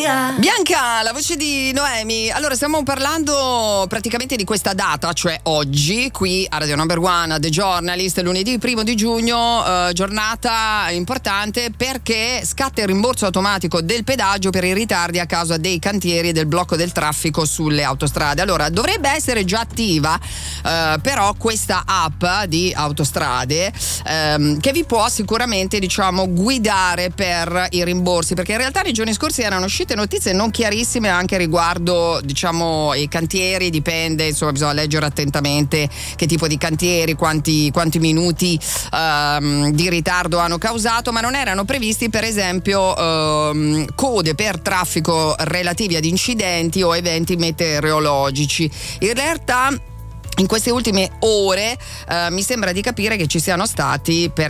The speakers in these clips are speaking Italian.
Bianca, la voce di Noemi. Allora, stiamo parlando praticamente di questa data, cioè oggi, qui a Radio Number One, a The Journalist, lunedì 1 di giugno, giornata importante perché scatta il rimborso automatico del pedaggio per i ritardi a causa dei cantieri e del blocco del traffico sulle autostrade. Allora, dovrebbe essere già attiva però questa app di autostrade che vi può sicuramente, diciamo, guidare per i rimborsi, perché in realtà nei giorni scorsi erano uscite notizie non chiarissime anche riguardo, diciamo, i cantieri. Dipende, insomma, bisogna leggere attentamente che tipo di cantieri, quanti minuti di ritardo hanno causato, ma non erano previsti per esempio code per traffico relativi ad incidenti o eventi meteorologici. In realtà in queste ultime ore mi sembra di capire che ci siano stati per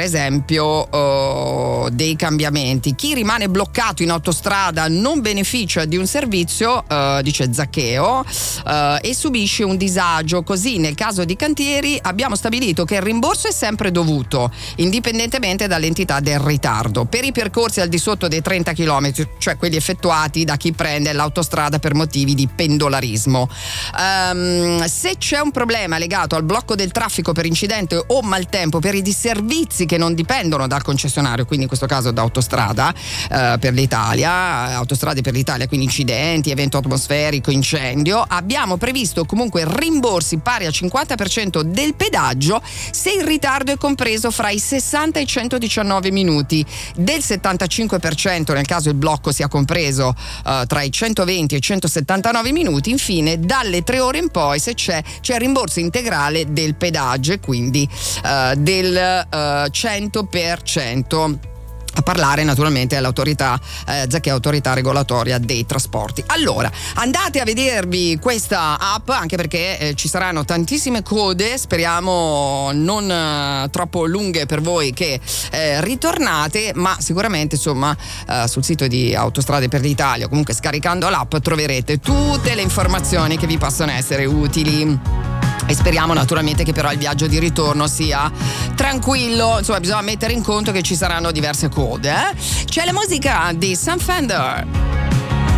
esempio dei cambiamenti. Chi rimane bloccato in autostrada non beneficia di un servizio, dice Zaccheo, e subisce un disagio. Così nel caso di cantieri abbiamo stabilito che il rimborso è sempre dovuto, indipendentemente dall'entità del ritardo. Per i percorsi al di sotto dei 30 km, cioè quelli effettuati da chi prende l'autostrada per motivi di pendolarismo. Se c'è un problema legato al blocco del traffico per incidente o maltempo per i disservizi che non dipendono dal concessionario, quindi in questo caso da Autostrada per l'Italia, Autostrade per l'Italia, quindi incidenti, evento atmosferico, incendio, abbiamo previsto comunque rimborsi pari al 50% del pedaggio se il ritardo è compreso fra i 60 e i 119 minuti, del 75% nel caso il blocco sia compreso tra i 120 e i 179 minuti, infine dalle 3 ore in poi se c'è rimborso integrale del pedaggio e quindi del 100%. A parlare naturalmente all'autorità Zacchè, autorità regolatoria dei trasporti. Allora, andate a vedervi questa app, anche perché ci saranno tantissime code, speriamo non troppo lunghe per voi che ritornate, ma sicuramente insomma sul sito di Autostrade per l'Italia, comunque scaricando l'app, troverete tutte le informazioni che vi possono essere utili. E speriamo naturalmente che però il viaggio di ritorno sia tranquillo, insomma bisogna mettere in conto che ci saranno diverse code. C'è la musica di Sam Fender.